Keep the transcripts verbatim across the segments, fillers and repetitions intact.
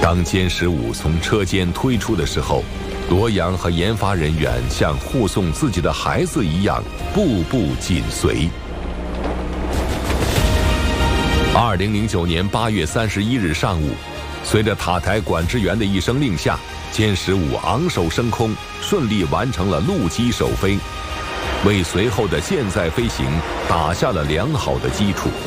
当歼十五从车间推出的时候，罗阳和研发人员像护送自己的孩子一样，步步紧随。二零零九年八月三十一日上午，随着塔台管制员的一声令下，歼十五昂首升空，顺利完成了陆基首飞，为随后的舰载飞行打下了良好的基础。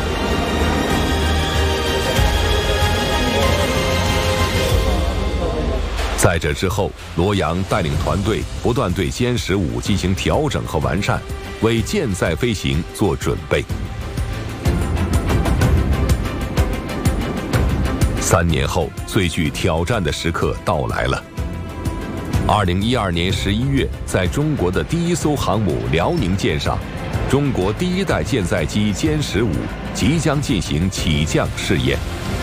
在这之后，罗阳带领团队不断对歼十五进行调整和完善，为舰载飞行做准备。三年后，最具挑战的时刻到来了。二零一二年十一月，在中国的第一艘航母辽宁舰上，中国第一代舰载机歼十五即将进行起降试验。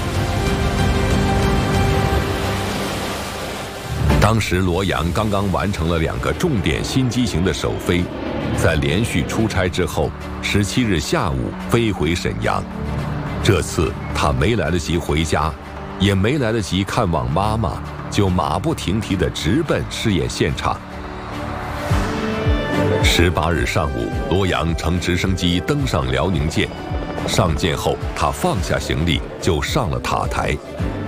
当时罗阳刚刚完成了两个重点新机型的首飞，在连续出差之后，十七日下午飞回沈阳。这次他没来得及回家，也没来得及看望妈妈，就马不停蹄地直奔试验现场。十八日上午，罗阳乘直升机登上辽宁舰，上舰后，他放下行李就上了塔台。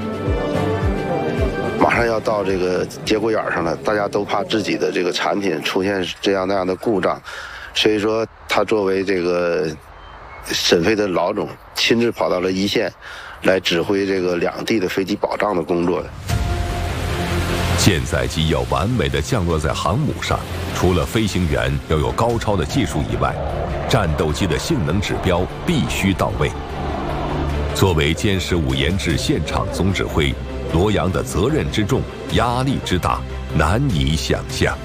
马上要到这个节骨眼上了，大家都怕自己的这个产品出现这样那样的故障，所以说他作为这个沈飞的老总，亲自跑到了一线，来指挥这个两地的飞机保障的工作。 舰载机要完美地降落在航母上，除了飞行员要有高超的技术以外，战斗机的性能指标必须到位。作为歼十五研制现场总指挥，罗阳的责任之重，压力之大，难以想象。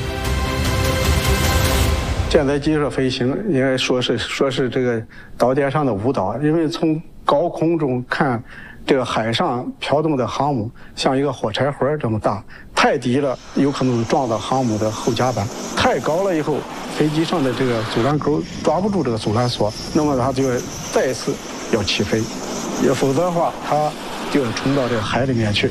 舰载机上飞行，应该说是说是这个岛点上的舞蹈，因为从高空中看，这个海上飘动的航母像一个火柴盒这么大，太低了有可能撞到航母的后甲板，太高了以后，飞机上的这个阻拦钩抓不住这个阻拦索，那么它就再一次要起飞，也否则的话它就要冲到这个海里面去。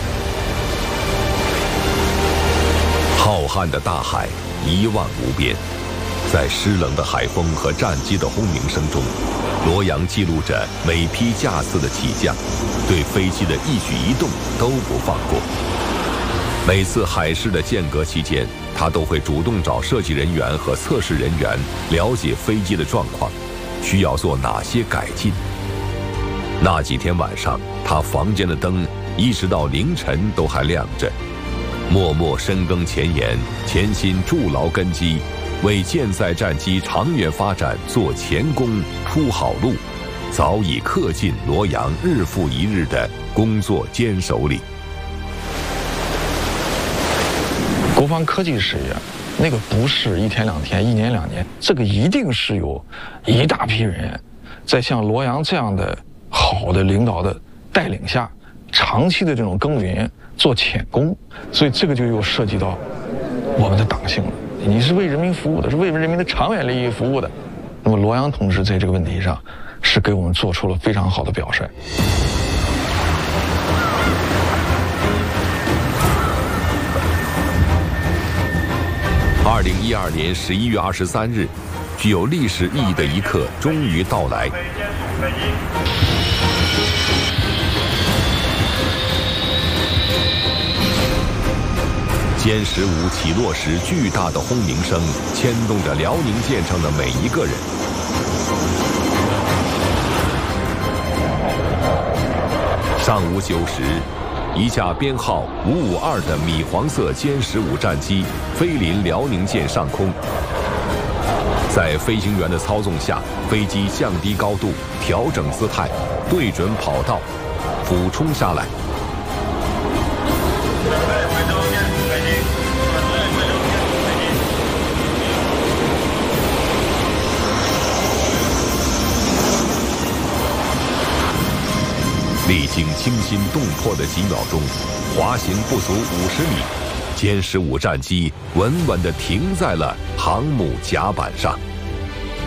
浩瀚的大海一望无边，在湿冷的海风和战机的轰鸣声中，罗阳记录着每批架次的起降，对飞机的一举一动都不放过。每次海试的间隔期间，他都会主动找设计人员和测试人员了解飞机的状况，需要做哪些改进。那几天晚上，他房间的灯一直到凌晨都还亮着，默默深耕前沿，潜心筑牢根基，为舰载战机长远发展做前功铺好路，早已刻进罗阳日复一日的工作坚守里。 国防科技事业，那个不是一天两天、一年两年，这个一定是有一大批人在像罗阳这样的好的领导的带领下，长期的这种耕耘做潜攻，所以这个就又涉及到我们的党性了。你是为人民服务的，是为人民的长远利益服务的。那么罗阳同志在这个问题上是给我们做出了非常好的表率。 二零一二年十一月二十三日，具有历史意义的一刻终于到来。歼十五起落时巨大的轰鸣声牵动着辽宁舰上的每一个人。上午九时，一架编号五五二的米黄色歼十五战机飞临辽宁舰上空，在飞行员的操纵下，飞机降低高度，调整姿态，对准跑道，俯冲下来。历经惊心动魄的几秒钟，滑行不足五十米，歼十五战机稳稳地停在了航母甲板上。